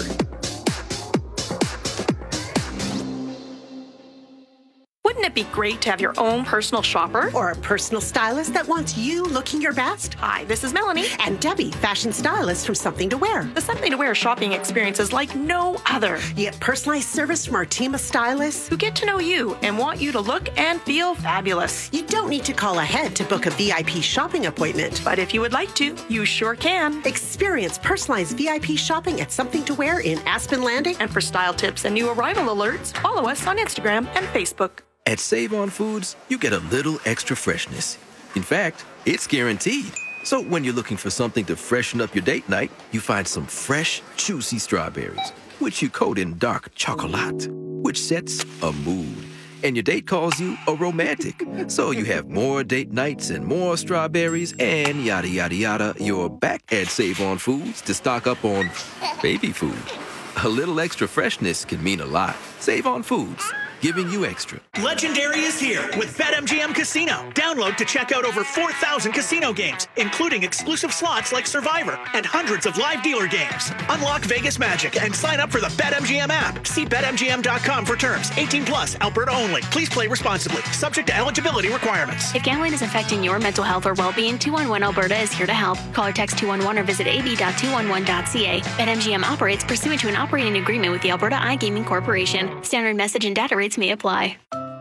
Wouldn't it be great to have your own personal shopper? Or a personal stylist that wants you looking your best? Hi, this is Melanie. And Debbie, fashion stylist from Something to Wear. The Something to Wear shopping experience is like no other. You get personalized service from our team of stylists who get to know you and want you to look and feel fabulous. You don't need to call ahead to book a V I P shopping appointment. But if you would like to, you sure can. Experience personalized V I P shopping at Something to Wear in Aspen Landing. And for style tips and new arrival alerts, follow us on Instagram and Facebook. At Save On Foods, you get a little extra freshness. In fact, it's guaranteed. So when you're looking for something to freshen up your date night, you find some fresh, juicy strawberries, which you coat in dark chocolate, which sets a mood. And your date calls you a romantic. So you have more date nights and more strawberries and yada, yada, yada. You're back at Save On Foods to stock up on baby food. A little extra freshness can mean a lot. Save On Foods, giving you extra. Legendary is here with BetMGM Casino. Download to check out over four thousand casino games, including exclusive slots like Survivor and hundreds of live dealer games. Unlock Vegas magic and sign up for the BetMGM app. See Bet M G M dot com for terms. eighteen plus, Alberta only. Please play responsibly. Subject to eligibility requirements. If gambling is affecting your mental health or well-being, two one one Alberta is here to help. Call or text two one one or visit a b dot two one one dot c a. BetMGM operates pursuant to an operating agreement with the Alberta iGaming Corporation. Standard message and data rates may apply.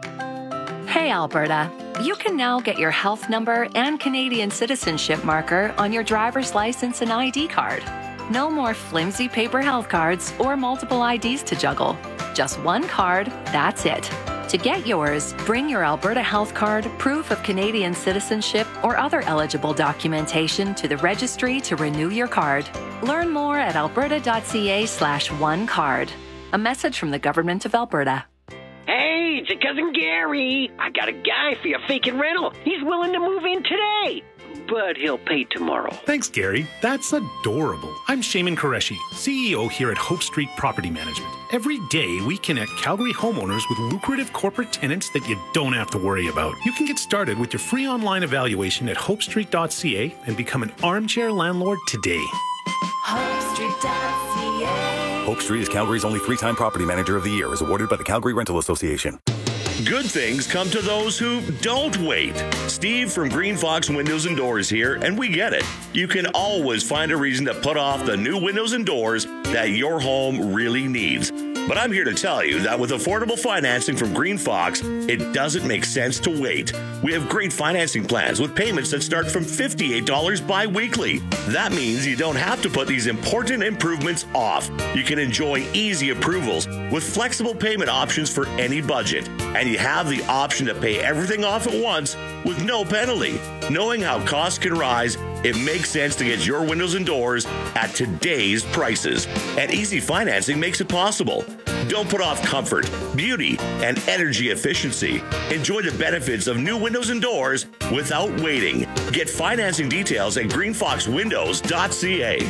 Hey, Alberta. You can now get your health number and Canadian citizenship marker on your driver's license and I D card. No more flimsy paper health cards or multiple I Ds to juggle. Just one card, that's it. To get yours, bring your Alberta health card, proof of Canadian citizenship, or other eligible documentation to the registry to renew your card. Learn more at alberta dot c a slash one card. A message from the Government of Alberta. Hey, it's your cousin Gary. I got a guy for your vacant rental. He's willing to move in today, but he'll pay tomorrow. Thanks, Gary. That's adorable. I'm Shaman Qureshi, C E O here at Hope Street Property Management. Every day, we connect Calgary homeowners with lucrative corporate tenants that you don't have to worry about. You can get started with your free online evaluation at hope street dot c a and become an armchair landlord today. hope street dot c a. Hope Street is Calgary's only three-time Property Manager of the Year, as awarded by the Calgary Rental Association. Good things come to those who don't wait. Steve from Green Fox Windows and Doors here, and we get it. You can always find a reason to put off the new windows and doors that your home really needs. But I'm here to tell you that with affordable financing from Green Fox, it doesn't make sense to wait. We have great financing plans with payments that start from fifty-eight dollars bi-weekly. That means you don't have to put these important improvements off. You can enjoy easy approvals with flexible payment options for any budget. And you have the option to pay everything off at once with no penalty. Knowing how costs can rise, it makes sense to get your windows and doors at today's prices. And easy financing makes it possible. Don't put off comfort, beauty, and energy efficiency. Enjoy the benefits of new windows and doors without waiting. Get financing details at green fox windows dot c a.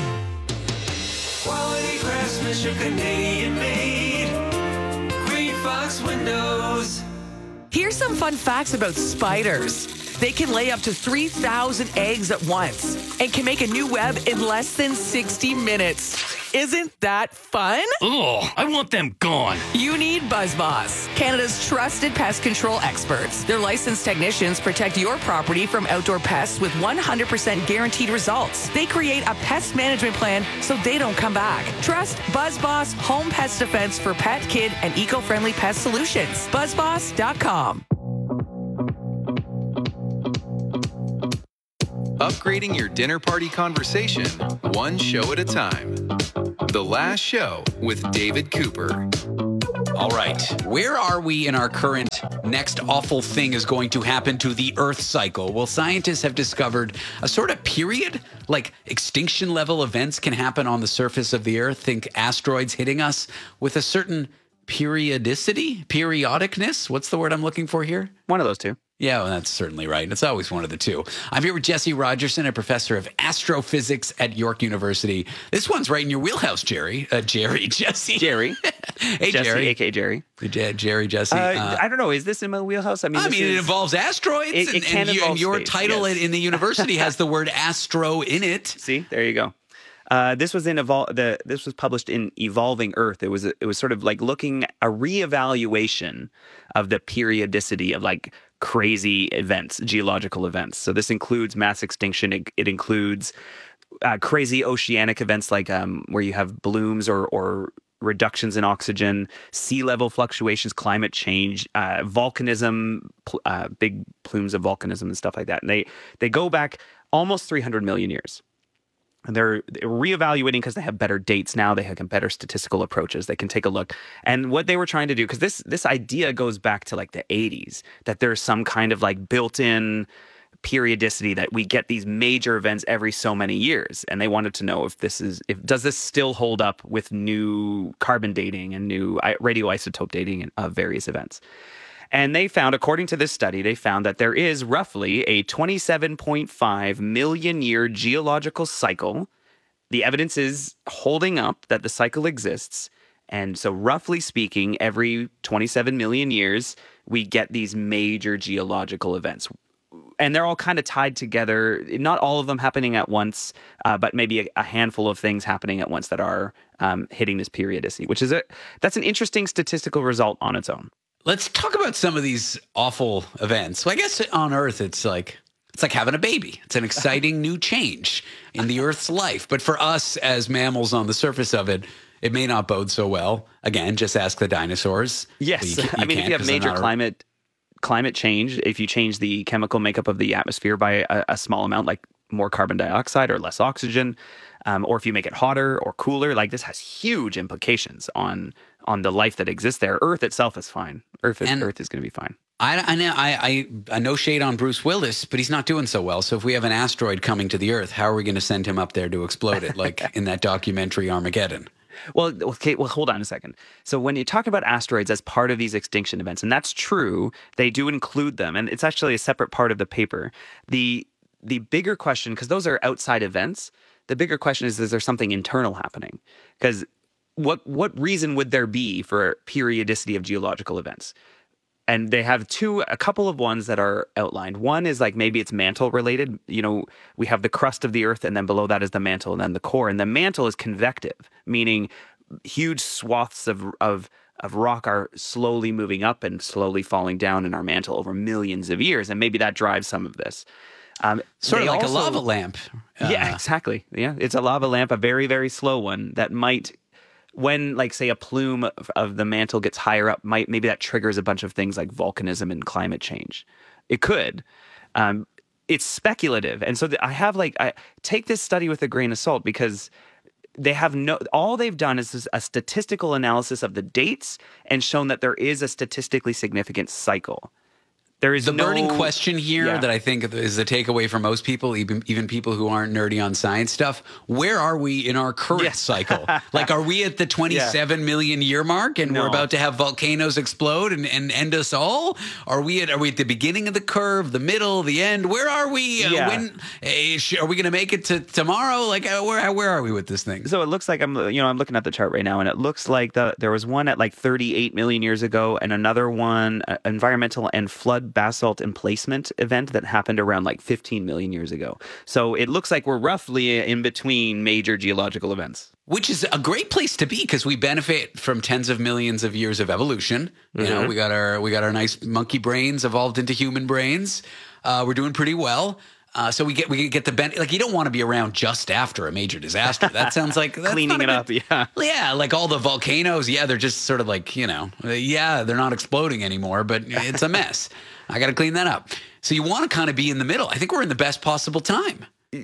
Quality craftsmanship, Canadian made. Green Fox Windows. Here's some fun facts about spiders. They can lay up to three thousand eggs at once and can make a new web in less than sixty minutes. Isn't that fun? Ugh, I want them gone. You need BuzzBoss, Canada's trusted pest control experts. Their licensed technicians protect your property from outdoor pests with one hundred percent guaranteed results. They create a pest management plan so they don't come back. Trust BuzzBoss Home Pest Defense for pet, kid, and eco-friendly pest solutions. BuzzBoss dot com. Upgrading your dinner party conversation, one show at a time. The Last Show with David Cooper. All right, where are we in our current next awful thing is going to happen to the Earth cycle? Well, scientists have discovered a sort of period, like extinction level events can happen on the surface of the Earth. Think asteroids hitting us with a certain periodicity, periodicness. What's the word I'm looking for here? One of those two. Yeah, well, that's certainly right. It's always one of the two. I'm here with Jesse Rogerson, a professor of astrophysics at York University. This one's right in your wheelhouse, Jerry. Uh, Jerry, Jesse. Jerry. Hey, Jesse, Jerry. A K A Jerry. J- Jerry, Jesse. Uh, Uh, I don't know. Is this in my wheelhouse? I mean, I this mean, it is- involves asteroids, It, it and, can and, you, involve and your space, title yes. in the university has the word astro in it. See, there you go. Uh, this was in evol- the this was published in Evolving Earth. It was it was sort of like looking a reevaluation of the periodicity of like crazy events, geological events. So this includes mass extinction. It, it includes uh, crazy oceanic events like um, where you have blooms or or reductions in oxygen, sea level fluctuations, climate change, uh, volcanism, pl- uh, big plumes of volcanism and stuff like that. And they they go back almost three hundred million years. And they're, they're reevaluating because they have better dates now. They have better statistical approaches. They can take a look. And what they were trying to do, because this this idea goes back to like the eighties, that there's some kind of like built-in periodicity that we get these major events every so many years. And they wanted to know if this is, if does this still hold up with new carbon dating and new radioisotope dating of various events. And they found, according to this study, they found that there is roughly a twenty-seven point five million year geological cycle. The evidence is holding up that the cycle exists. And so roughly speaking, every twenty-seven million years, we get these major geological events. And they're all kind of tied together, not all of them happening at once, uh, but maybe a, a handful of things happening at once that are um, hitting this periodicity, which is a, that's an interesting statistical result on its own. Let's talk about some of these awful events. Well, I guess on Earth, it's like it's like having a baby. It's an exciting new change in the Earth's life. But for us as mammals on the surface of it, it may not bode so well. Again, just ask the dinosaurs. Yes. You, you I mean, if you have major climate climate change, if you change the chemical makeup of the atmosphere by a, a small amount, like more carbon dioxide or less oxygen, um, or if you make it hotter or cooler, like this has huge implications on on the life that exists there. Earth itself is fine. Earth is, Earth is going to be fine. I, I know I, I, I know shade on Bruce Willis, but he's not doing so well. So if we have an asteroid coming to the Earth, how are we going to send him up there to explode it, like in that documentary Armageddon? Well, okay, well, hold on a second. So when you talk about asteroids as part of these extinction events, and that's true, they do include them, and it's actually a separate part of the paper. The the bigger question, because those are outside events, the bigger question is, is there something internal happening? Because what what reason would there be for periodicity of geological events? And they have two, a couple of ones that are outlined. One is like maybe it's mantle related. You know, we have the crust of the Earth, and then below that is the mantle, and then the core. And the mantle is convective, meaning huge swaths of of of rock are slowly moving up and slowly falling down in our mantle over millions of years, and maybe that drives some of this. Um, sort of like also, a lava lamp. Uh, yeah, exactly. Yeah, it's a lava lamp, a very very slow one that might. When, like, say, a plume of, of the mantle gets higher up, might maybe that triggers a bunch of things like volcanism and climate change. It could. Um, it's speculative, and so the, I have like I take this study with a grain of salt because they have no. All they've done is a statistical analysis of the dates and shown that there is a statistically significant cycle. There is the no, burning question here yeah. that I think is the takeaway for most people, even even people who aren't nerdy on science stuff. Where are we in our current yes. cycle? Like, are we at the twenty-seven yeah. million year mark and no. we're about to have volcanoes explode and, and end us all? Are we at are we at the beginning of the curve, the middle, the end? Where are we? Uh, yeah. When uh, are we going to make it to tomorrow? Like, uh, where where are we with this thing? So it looks like I'm you know I'm looking at the chart right now, and it looks like the there was one at like thirty-eight million years ago, and another one, uh, environmental and flood basalt emplacement event that happened around like fifteen million years ago. So it looks like we're roughly in between major geological events. Which is a great place to be because we benefit from tens of millions of years of evolution. You Mm-hmm. know, we got our we got our nice monkey brains evolved into human brains. Uh, we're doing pretty well. Uh, so we get we get the ben- like you don't want to be around just after a major disaster. That sounds like that's Cleaning not a it good- up, yeah. Yeah, like all the volcanoes. Yeah, they're just sort of like, you know, uh, yeah, they're not exploding anymore, but it's a mess. I got to clean that up. So you want to kind of be in the middle. I think we're in the best possible time.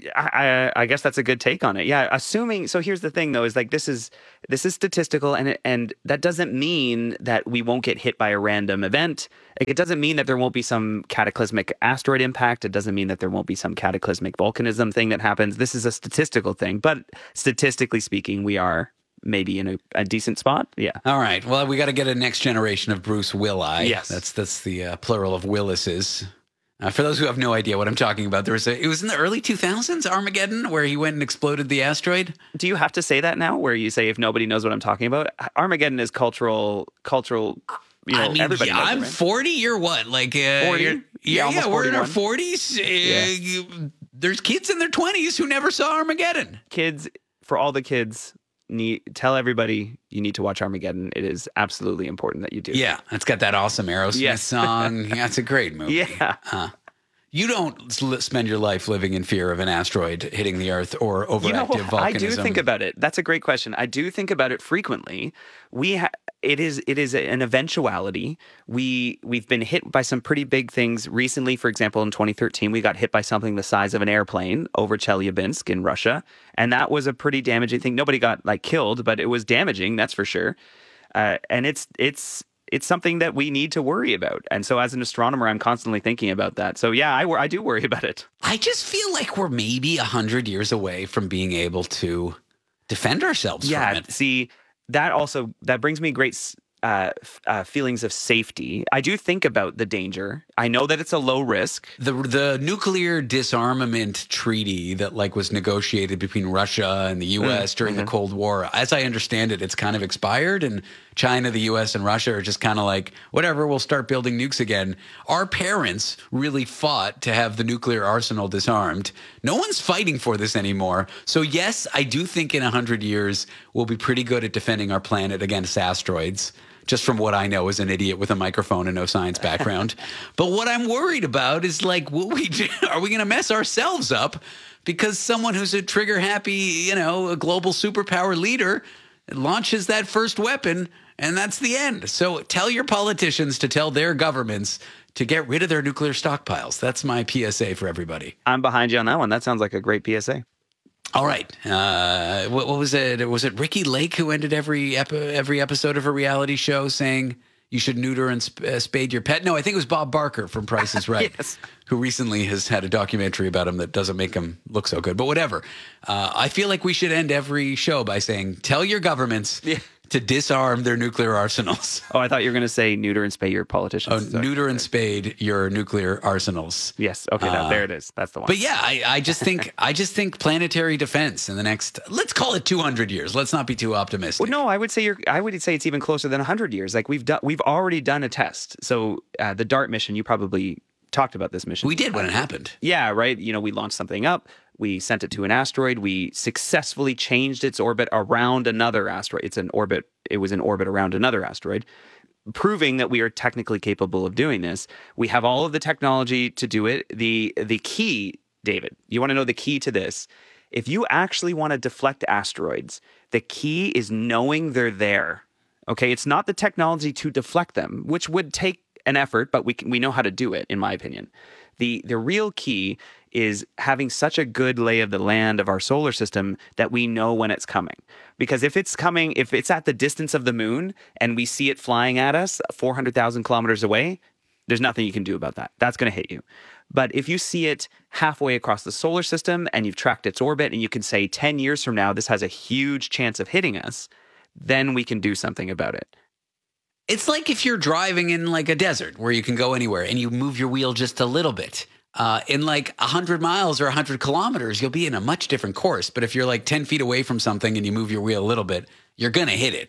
I, I, I guess that's a good take on it. Yeah, assuming. So here's the thing, though, is like this is this is statistical, and it, and that doesn't mean that we won't get hit by a random event. Like, it doesn't mean that there won't be some cataclysmic asteroid impact. It doesn't mean that there won't be some cataclysmic volcanism thing that happens. This is a statistical thing, but statistically speaking, we are maybe in a, a decent spot. Yeah. All right. Well, we got to get a next generation of Bruce Willis. Yes. That's that's the uh, plural of Willises. Uh, for those who have no idea what I'm talking about, there was a, it was in the early two thousands, Armageddon, where he went and exploded the asteroid. Do you have to say that now, where you say if nobody knows what I'm talking about? Armageddon is cultural, cultural. You know, I mean, everybody yeah, knows it, I'm right? forty. You're what? Like uh, forty? you're- Yeah, Yeah, almost yeah, we're in our forty-one. forties. Uh, Yeah. you- there's kids in their twenties who never saw Armageddon. Kids, for all the kids, need tell everybody you need to watch Armageddon. It is absolutely important that you do. Yeah, it's got that awesome Aerosmith Yes. song. Yeah, it's a great movie. Yeah. Uh, you don't sl- spend your life living in fear of an asteroid hitting the Earth or overactive You know, volcanism. I do think about it. That's a great question. I do think about it frequently. We ha- it is it is an eventuality. We we've been hit by some pretty big things recently. For example, in twenty thirteen, we got hit by something the size of an airplane over Chelyabinsk in Russia, and that was a pretty damaging thing. Nobody got like killed, but it was damaging. That's for sure. Uh, and it's it's. It's something that we need to worry about. And so as an astronomer, I'm constantly thinking about that. So yeah, I, wor- I do worry about it. I just feel like we're maybe a hundred years away from being able to defend ourselves Yeah, from it. see, that also, that brings me great s- uh, f- uh, feelings of safety. I do think about the danger. I know that it's a low risk. The the nuclear disarmament treaty that like was negotiated between Russia and the U S Mm, during mhm. the Cold War, as I understand it, it's kind of expired, and China, the U S, and Russia are just kind of like, whatever, we'll start building nukes again. Our parents really fought to have the nuclear arsenal disarmed. No one's fighting for this anymore. So yes, I do think in a hundred years we'll be pretty good at defending our planet against asteroids. Just from what I know as an idiot with a microphone and no science background. But what I'm worried about is like, will we do, are we going to mess ourselves up because someone who's a trigger happy, you know, a global superpower leader launches that first weapon and that's the end. So tell your politicians to tell their governments to get rid of their nuclear stockpiles. That's my P S A for everybody. I'm behind you on that one. That sounds like a great P S A. All right. Uh, what, what was it? Was it Ricky Lake who ended every epi- every episode of a reality show saying you should neuter and sp- uh, spade your pet? No, I think it was Bob Barker from Price is Right, Yes. who recently has had a documentary about him that doesn't make him look so good. But whatever. Uh, I feel like we should end every show by saying, tell your governments to disarm their nuclear arsenals. Oh, I thought you were going to say neuter and spay your politicians. Oh, Sorry. neuter and spade your nuclear arsenals. Yes. Okay. that, Uh, there it is. That's the one. But yeah, I, I just think I just think planetary defense in the next, let's call it two hundred years. Let's not be too optimistic. Well, no, I would say you're. I would say it's even closer than one hundred years. Like we've done, we've already done a test. So uh, the DART mission, you probably talked about this mission. We did when it happened. Yeah, right. You know, we launched something up. We sent it to an asteroid. We successfully changed its orbit around another asteroid. It's an orbit. It was in orbit around another asteroid, proving that we are technically capable of doing this. We have all of the technology to do it. The the key, David, you want to know the key to this? If you actually want to deflect asteroids, the key is knowing they're there. Okay, it's not the technology to deflect them, which would take an effort, but we can, we know how to do it, in my opinion. The the real key is having such a good lay of the land of our solar system that we know when it's coming. Because if it's coming, if it's at the distance of the moon and we see it flying at us four hundred thousand kilometers away, there's nothing you can do about that. That's going to hit you. But if you see it halfway across the solar system and you've tracked its orbit and you can say ten years from now, this has a huge chance of hitting us, then we can do something about it. It's like if you're driving in like a desert where you can go anywhere and you move your wheel just a little bit. Uh, in like one hundred miles or one hundred kilometers, you'll be in a much different course. But if you're like ten feet away from something and you move your wheel a little bit, you're going to hit it.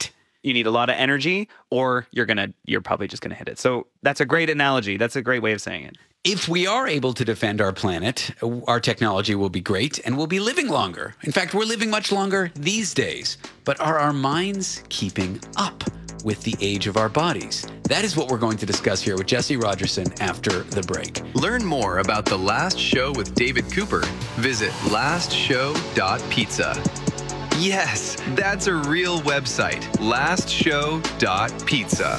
you need a lot of energy, or you're gonna you're probably just gonna hit it. So that's a great analogy. That's a great way of saying it. If we are able to defend our planet, our technology will be great and we'll be living longer. In fact, we're living much longer these days. But are our minds keeping up with the age of our bodies? That is what we're going to discuss here with Jesse Rogerson after the break. Learn more about The Last Show with David Cooper. Visit last show dot pizza. Yes, that's a real website, last show dot pizza.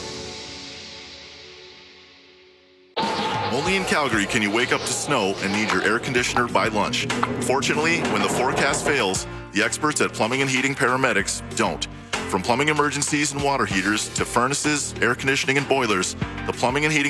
Only in Calgary can you wake up to snow and need your air conditioner by lunch. Fortunately, when the forecast fails, the experts at Plumbing and Heating Paramedics don't. From plumbing emergencies and water heaters to furnaces, air conditioning, and boilers, the Plumbing and Heating